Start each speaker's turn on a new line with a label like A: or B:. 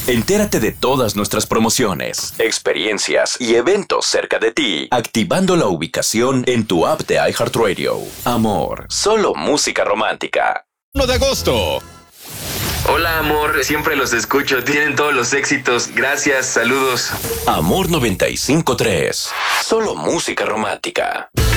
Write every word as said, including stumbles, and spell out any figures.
A: Entérate de todas nuestras promociones, experiencias y eventos cerca de ti, activando la ubicación en tu app de iHeartRadio. Amor, solo música romántica.
B: uno de agosto.
C: Hola, amor, siempre los escucho, tienen todos los éxitos, gracias, saludos.
A: Amor noventa y cinco punto tres, solo música romántica.